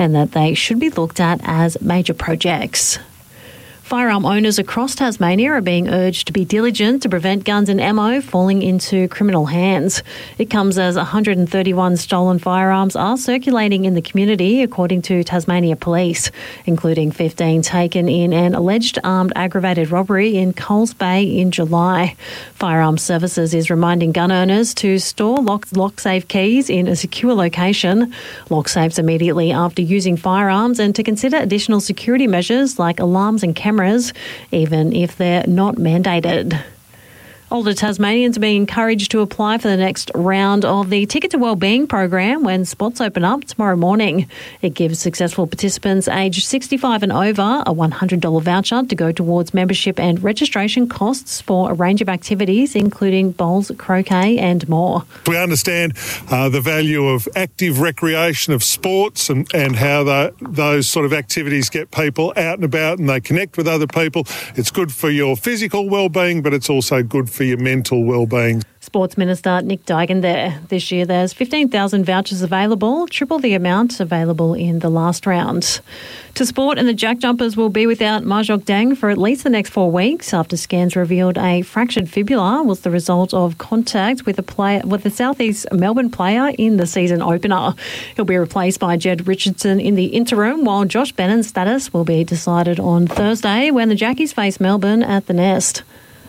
and that they should be looked at as major projects. Firearm owners across Tasmania are being urged to be diligent to prevent guns and ammo falling into criminal hands. It comes as 131 stolen firearms are circulating in the community, according to Tasmania Police, including 15 taken in an alleged armed aggravated robbery in Coles Bay in July. Firearms Services is reminding gun owners to store lock-safe keys in a secure location, lock safes immediately after using firearms, and to consider additional security measures like alarms and cameras, even if they're not mandated. Older Tasmanians are being encouraged to apply for the next round of the Ticket to Wellbeing program when spots open up tomorrow morning. It gives successful participants aged 65 and over a $100 voucher to go towards membership and registration costs for a range of activities, including bowls, croquet and more. We understand the value of active recreation, of sports, and how those sort of activities get people out and about and they connect with other people. It's good for your physical wellbeing, but it's also good for your mental wellbeing. Sports Minister Nick Duigan there. This year there's 15,000 vouchers available, triple the amount available in the last round. To sport, and the Jack Jumpers will be without Majok Deng for at least the next 4 weeks after scans revealed a fractured fibula was the result of contact with the Southeast Melbourne player in the season opener. He'll be replaced by Jed Richardson in the interim, while Josh Bennon's status will be decided on Thursday when the Jackies face Melbourne at the Nest.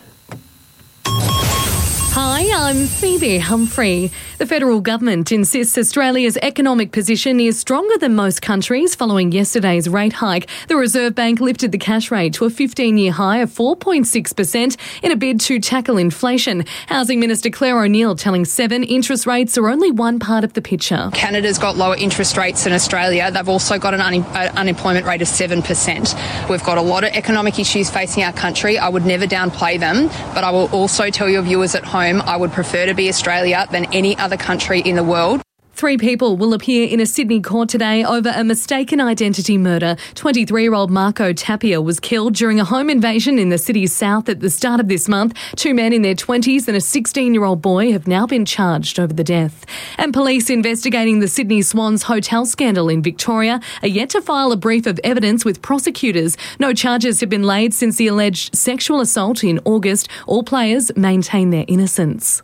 Hi, I'm Phoebe Humphrey. The federal government insists Australia's economic position is stronger than most countries following yesterday's rate hike. The Reserve Bank lifted the cash rate to a 15-year high of 4.6% in a bid to tackle inflation. Housing Minister Claire O'Neil telling Seven interest rates are only one part of the picture. Canada's got lower interest rates than Australia. They've also got an unemployment rate of 7%. We've got a lot of economic issues facing our country. I would never downplay them, but I will also tell your viewers at home I would prefer to be Australia than any other country in the world. 3 people will appear in a Sydney court today over a mistaken identity murder. 23-year-old Marco Tapia was killed during a home invasion in the city's south at the start of this month. 2 men in their 20s and a 16-year-old boy have now been charged over the death. And police investigating the Sydney Swans hotel scandal in Victoria are yet to file a brief of evidence with prosecutors. No charges have been laid since the alleged sexual assault in August. All players maintain their innocence.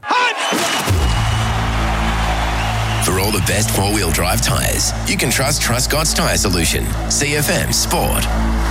For all the best four-wheel drive tyres, you can trust Truscott's Tyre Solution. CFM Sport.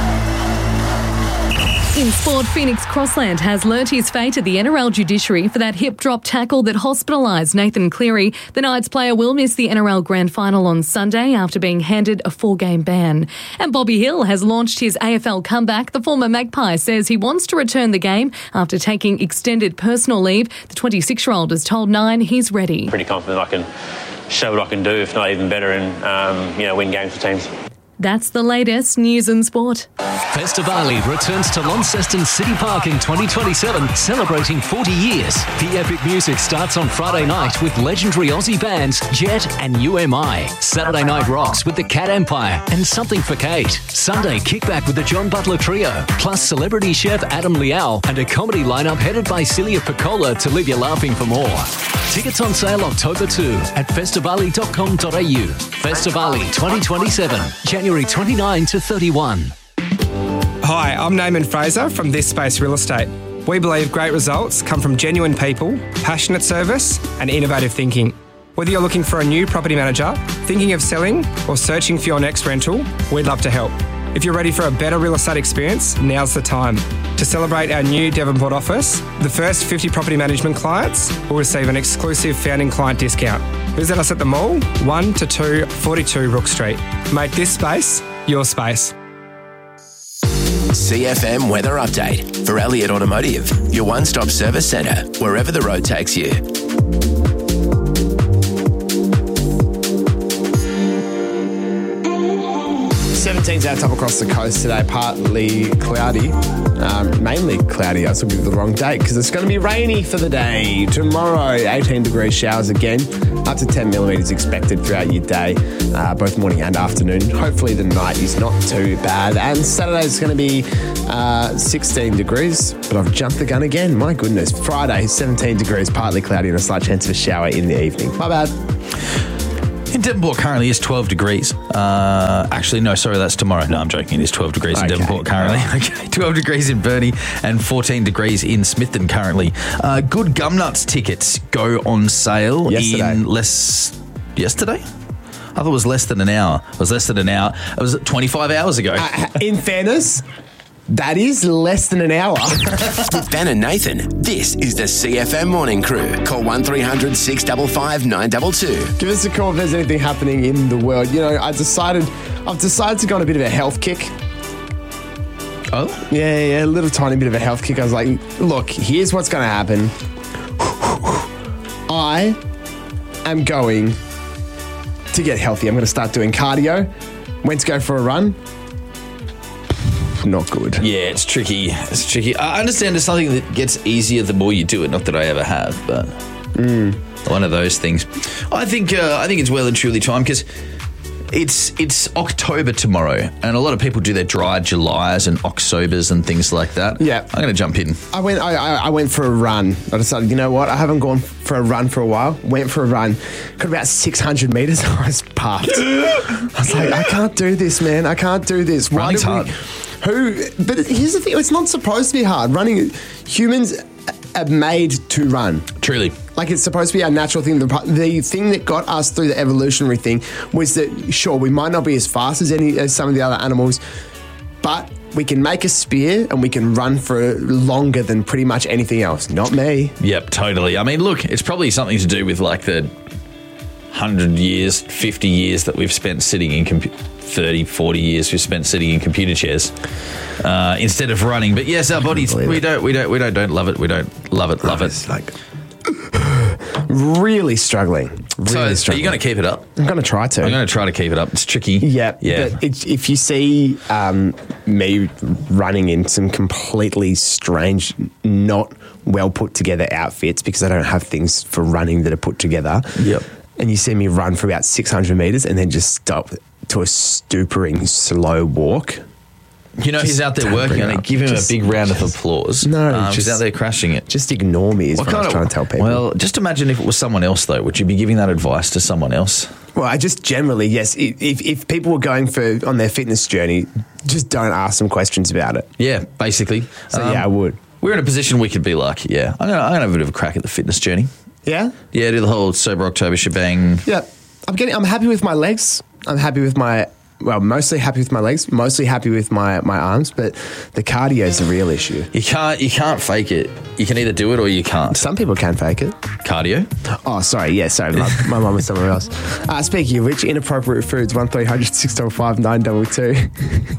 In sport, Phoenix Crossland has learnt his fate at the NRL judiciary for that hip drop tackle that hospitalised Nathan Cleary. The Knights player will miss the NRL Grand Final on Sunday after being handed a 4-game ban. And Bobby Hill has launched his AFL comeback. The former Magpie says he wants to return the game after taking extended personal leave. The 26-year-old has told Nine he's ready. Pretty confident I can show what I can do, if not even better, and win games for teams. That's the latest news and sport. Festivali returns to Launceston City Park in 2027, celebrating 40 years. The epic music starts on Friday night with legendary Aussie bands Jet and UMI. Saturday night rocks with the Cat Empire and Something for Kate. Sunday kickback with the John Butler Trio, plus celebrity chef Adam Liao and a comedy lineup headed by Celia Piccola to leave you laughing for more. Tickets on sale October 2 at festivali.com.au. Festivali 2027, January 29 to 31. Hi, I'm Naaman Fraser from This Space Real Estate. We believe great results come from genuine people, passionate service and innovative thinking. Whether you're looking for a new property manager, thinking of selling or searching for your next rental, we'd love to help. If you're ready for a better real estate experience, now's the time. To celebrate our new Devonport office, the first 50 property management clients will receive an exclusive founding client discount. Visit us at the mall, 1 to 2 42 Rook Street. Make this space your space. CFM Weather Update for Elliott Automotive, your one-stop service centre, wherever the road takes you. 17's our top across the coast today, partly cloudy, mainly cloudy. I was looking at the wrong date because it's going to be rainy for the day. Tomorrow, 18 degree showers again, up to 10 millimetres expected throughout your day, both morning and afternoon. Hopefully the night is not too bad. And Saturday's going to be 16 degrees, but I've jumped the gun again. My goodness. Friday, 17 degrees, partly cloudy and a slight chance of a shower in the evening. My bad. In Devonport currently is 12 degrees. Actually, no, sorry, that's tomorrow. No, I'm joking. It is 12 degrees in Devonport currently. Okay, 12 degrees in Burnie and 14 degrees in Smithton currently. Good Gumnuts tickets go on sale yesterday? I thought it was less than an hour. It was less than an hour. It was 25 hours ago. In fairness, that is less than an hour. With Ben and Nathan, this is the CFM Morning Crew. Call 1300 655 922. Give us a call if there's anything happening in the world. You know, I've decided to go on a bit of a health kick. Oh? Yeah, a little tiny bit of a health kick. I was like, look, here's what's going to happen. I am going to get healthy. I'm going to start doing cardio. Went to go for a run. Not good. Yeah, it's tricky. I understand it's something that gets easier the more you do it. Not that I ever have, but one of those things. I think it's well and truly time because it's October tomorrow, and a lot of people do their dry Julys and Octobers and things like that. Yeah, I'm going to jump in. I went for a run. I decided, you know what? I haven't gone for a run for a while. Went for a run. Got about 600 meters. I was puffed. I was like, I can't do this, man. I can't do this. Running's hard. But here's the thing, it's not supposed to be hard. Humans are made to run. Truly. Like, it's supposed to be our natural thing. The thing that got us through the evolutionary thing was that, sure, we might not be as fast as some of the other animals, but we can make a spear and we can run for longer than pretty much anything else. Not me. Yep, totally. I mean, look, it's probably something to do with like the 100 years, 50 years that we've spent sitting in 30, 40 years we've spent sitting in computer chairs instead of running. But yes, our bodies, we don't love it. We don't love it. It's like really struggling. Are you going to keep it up? I'm going to try to. I'm going to try to keep it up. It's tricky. Yeah. But if you see me running in some completely strange, not well put together outfits because I don't have things for running that are put together. Yep. And you see me run for about 600 meters and then just stop to a stupering, slow walk. You know, he's out there working on it. Give him a big round of applause. No, he's out there crashing it. Just ignore me is what I was trying to tell people. Well, just imagine if it was someone else, though. Would you be giving that advice to someone else? Well, I just generally, yes. If people were going on their fitness journey, just don't ask them questions about it. Yeah, basically. So, I would. We're in a position we could be like, I'm gonna have a bit of a crack at the fitness journey. Yeah? Yeah, do the whole Sober October shebang. Yeah. I'm happy with my legs. I'm happy with mostly happy with my legs, mostly happy with my arms, but the cardio is the real issue. You can't fake it. You can either do it or you can't. Some people can fake it. Cardio? Oh, sorry. Yeah, sorry. My mum was somewhere else. Speaking of which, inappropriate foods, 1300 655 922.